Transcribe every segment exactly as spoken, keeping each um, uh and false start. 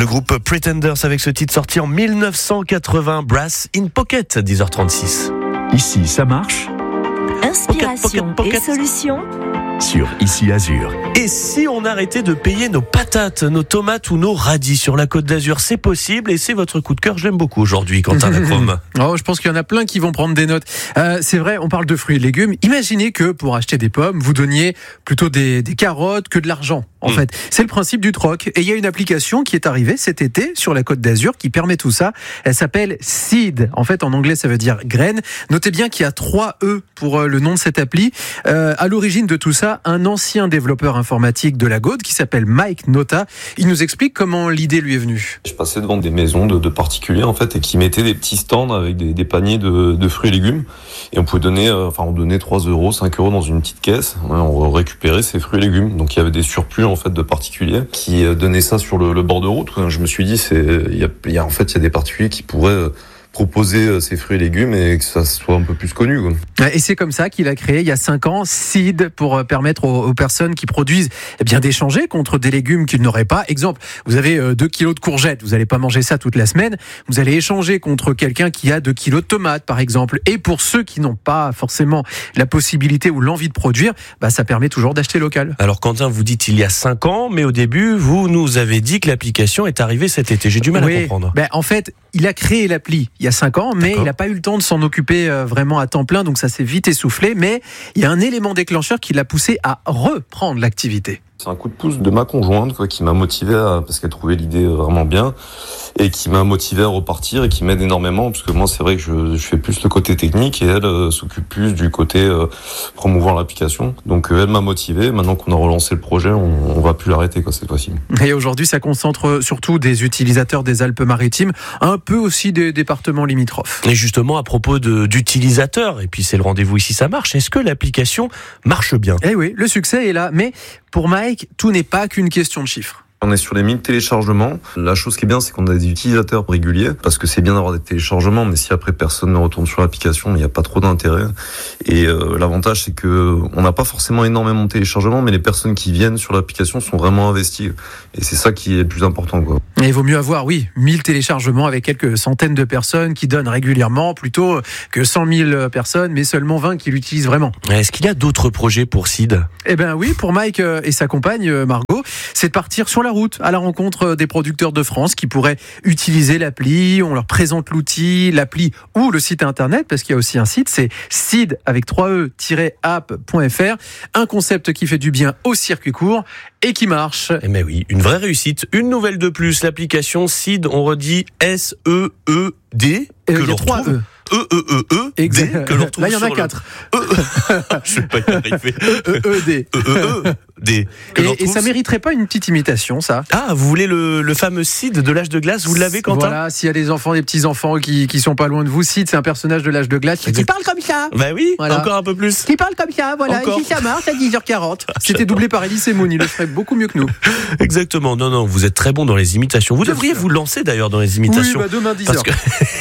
Le groupe Pretenders avec ce titre sorti en dix-neuf cent quatre-vingts, Brass in Pocket, dix heures trente-six. Ici, ça marche. Inspiration Pocket, pocket, pocket. et solutions Sur Ici Azur. Et si on arrêtait de payer nos patates, nos tomates ou nos radis sur la Côte d'Azur, c'est possible et c'est votre coup de cœur. Je l'aime beaucoup aujourd'hui, Quentin Lacombe. Oh, je pense qu'il y en a plein qui vont prendre des notes. Euh, c'est vrai, on parle de fruits et légumes. Imaginez que pour acheter des pommes, vous donniez plutôt des, des carottes que de l'argent. En mmh. fait, c'est le principe du troc. Et il y a une application qui est arrivée cet été sur la Côte d'Azur qui permet tout ça. Elle s'appelle Seed. En fait, en anglais, ça veut dire graine. Notez bien qu'il y a trois E pour le nom de cette appli. Euh, à l'origine de tout ça, un ancien développeur informatique de la Gaude qui s'appelle Mike Nota. Il nous explique comment l'idée lui est venue. Je passais devant des maisons de, de particuliers en fait et qui mettaient des petits stands avec des, des paniers de, de fruits et légumes et on pouvait donner, euh, enfin on donnait trois euros, cinq euros dans une petite caisse. Ouais, on récupérait ces fruits et légumes. Donc il y avait des surplus en fait de particuliers qui donnaient ça sur le, le bord de route. Je me suis dit c'est, il y a, il y a en fait il y a des particuliers qui pourraient euh, proposer ces fruits et légumes et que ça soit un peu plus connu, quoi. Et c'est comme ça qu'il a créé il y a cinq ans Seed pour permettre aux, aux personnes qui produisent eh bien d'échanger contre des légumes qu'ils n'auraient pas. Exemple, vous avez deux kilos de courgettes, vous n'allez pas manger ça toute la semaine, vous allez échanger contre quelqu'un qui a deux kilos de tomates par exemple. Et pour ceux qui n'ont pas forcément la possibilité ou l'envie de produire, bah ça permet toujours d'acheter local. Alors Quentin, vous dites il y a cinq ans, mais au début vous nous avez dit que l'application est arrivée cet été. J'ai du mal oui, à comprendre. Ben, en fait, il a créé l'appli il y a cinq ans, mais D'accord. il n'a pas eu le temps de s'en occuper euh, vraiment à temps plein, donc ça s'est vite essoufflé. Mais il y a un élément déclencheur qui l'a poussé à reprendre l'activité. C'est un coup de pouce de ma conjointe quoi, qui m'a motivé à, parce qu'elle trouvait l'idée vraiment bien et qui m'a motivé à repartir et qui m'aide énormément parce que moi c'est vrai que je, je fais plus le côté technique et elle euh, s'occupe plus du côté euh, promouvoir l'application. Donc euh, elle m'a motivé. Maintenant qu'on a relancé le projet, on, on va plus l'arrêter quoi, cette fois-ci. Et aujourd'hui, ça concentre surtout des utilisateurs des Alpes-Maritimes, un peu aussi des départements limitrophes. Et justement à propos de, d'utilisateurs, et puis c'est le rendez-vous ici ça marche. Est-ce que l'application marche bien ? Eh oui, le succès est là, mais pour Mike, tout n'est pas qu'une question de chiffres. On est sur les mille téléchargements. La chose qui est bien, c'est qu'on a des utilisateurs réguliers, parce que c'est bien d'avoir des téléchargements, mais si après personne ne retourne sur l'application, il n'y a pas trop d'intérêt. Et euh, l'avantage, c'est que on n'a pas forcément énormément de téléchargements, mais les personnes qui viennent sur l'application sont vraiment investies. Et c'est ça qui est le plus important, quoi. Et il vaut mieux avoir, oui, mille téléchargements avec quelques centaines de personnes qui donnent régulièrement, plutôt que cent mille personnes, mais seulement vingt qui l'utilisent vraiment. Est-ce qu'il y a d'autres projets pour Seed ? Eh bien oui, pour Mike et sa compagne Margot, c'est de partir sur la route à la rencontre des producteurs de France qui pourraient utiliser l'appli. On leur présente l'outil, l'appli ou le site internet, parce qu'il y a aussi un site, c'est seed avec trois e app point f r. Un concept qui fait du bien au circuit court et qui marche. Eh bien oui, une vraie réussite. Une nouvelle de plus, l'application Seed, on redit S E E D. Que l'on retrouve. E, E, E, E, exact. D, que l'on retrouve. Là, il y en a sur quatre. Le... E, je vais pas y arriver. E, E, E, D. E, E, E, D. Que et, et ça mériterait pas une petite imitation, ça? Ah, vous voulez le, le fameux Seed de l'âge de glace? Vous l'avez, Quentin? Voilà, s'il y a des enfants, des petits-enfants qui, qui sont pas loin de vous, Seed, c'est un personnage de l'âge de glace qui, qui parle comme ça. Bah oui, voilà. Encore un peu plus. Qui parle comme ça, voilà. Encore. Et si ça marche à dix heures quarante. C'était doublé par Elie Semoun, il le ferait beaucoup mieux que nous. Exactement. Non, non, vous êtes très bon dans les imitations. Vous devriez vous lancer d'ailleurs dans les imitations. Oui, bah demain dix heures. Parce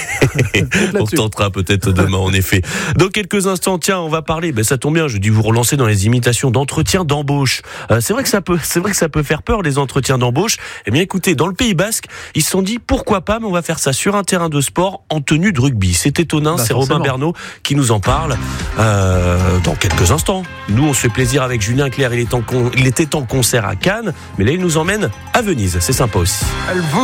que... on tentera peut-être demain, en effet. Dans quelques instants, tiens, on va parler, ben ça tombe bien, je dis vous relancer dans les imitations d'entretiens d'embauche. Euh, c'est vrai que ça peut, c'est vrai que ça peut faire peur, les entretiens d'embauche. Eh bien, écoutez, dans le Pays Basque, ils se sont dit, pourquoi pas, mais on va faire ça sur un terrain de sport en tenue de rugby. C'est étonnant, bah, c'est forcément. Robin Bernot qui nous en parle, euh, dans quelques instants. Nous, on se fait plaisir avec Julien Clerc, il, est en con... il était en concert à Cannes, mais là, il nous emmène à Venise. C'est sympa aussi.